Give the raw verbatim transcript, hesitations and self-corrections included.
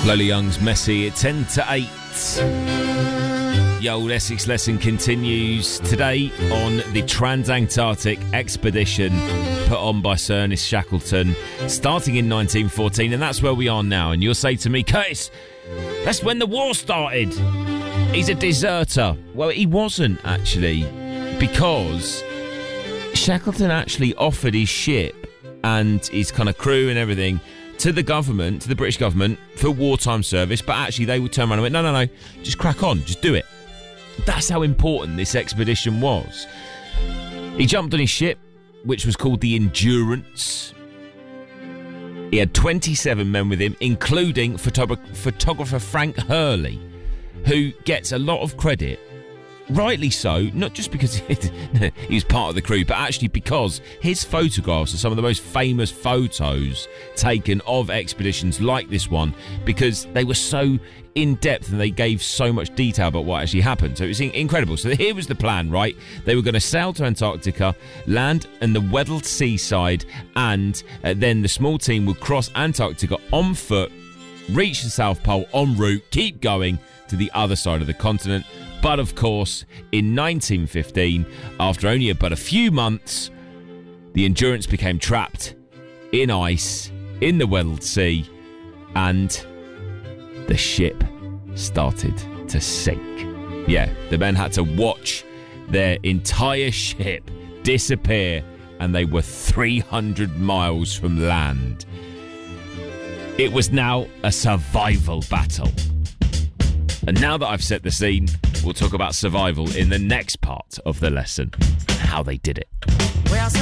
Lola Young's Messy at ten to eight. The old Essex lesson continues today on the Transantarctic expedition put on by Sir Ernest Shackleton, starting in nineteen fourteen, and that's where we are now. And you'll say to me, Curtis, that's when the war started. He's a deserter. Well, he wasn't, actually, because Shackleton actually offered his ship and his kind of crew and everything to the government, to the British government, for wartime service, but actually they would turn around and went, no, no, no, just crack on, just do it. That's how important this expedition was. He jumped on his ship, which was called the Endurance. He had twenty-seven men with him, including photogra- photographer Frank Hurley, who gets a lot of credit, rightly so, not just because he was part of the crew, but actually because his photographs are some of the most famous photos taken of expeditions like this one, because they were so in-depth and they gave so much detail about what actually happened. So it was incredible. So here was the plan, right? They were going to sail to Antarctica, land in the Weddell seaside, and uh, then the small team would cross Antarctica on foot, reach the South Pole en route, keep going to the other side of the continent. But of course, in nineteen fifteen, after only but a few months, the Endurance became trapped in ice in the Weddell Sea, and the ship started to sink. Yeah, the men had to watch their entire ship disappear, and they were three hundred miles from land. It was now a survival battle. And now that I've set the scene, we'll talk about survival in the next part of the lesson. How they did it. Well,